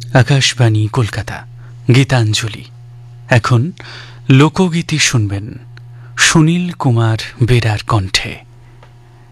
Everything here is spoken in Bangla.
আকাশবাণী কলকাতা, গীতাঞ্জলি। এখন লোকগীতি শুনবেন সুনীল কুমার বেরার কণ্ঠে।